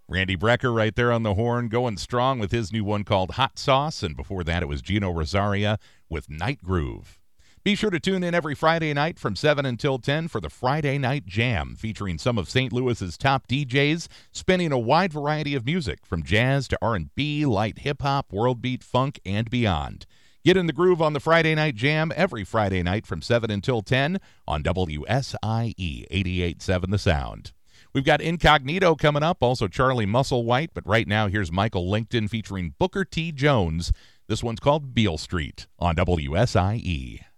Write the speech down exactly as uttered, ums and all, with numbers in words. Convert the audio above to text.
Randy Brecker right there on the horn, going strong with his new one called Hot Sauce, and before that it was Gino Rosaria with Night Groove. Be sure to tune in every Friday night from seven until ten for the Friday Night Jam, featuring some of Saint Louis's top D Js, spinning a wide variety of music from jazz to R and B, light hip-hop, world beat, funk, and beyond. Get in the groove on the Friday Night Jam every Friday night from seven until ten on W S I E eighty-eight point seven The Sound. We've got Incognito coming up, also Charlie Musselwhite, but right now here's Michael Linkton featuring Booker T. Jones. This one's called Beale Street on W S I E.